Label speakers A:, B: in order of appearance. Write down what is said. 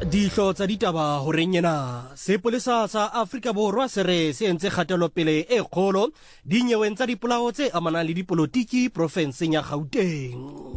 A: Dihlo tsa ditaba ho renyena sepolesa sa Afrika Borwa se re se entse kgatelopele e kgolo dinyeweng tsa dipolao tse amanang le dipolotiki profenseng ya Gauteng.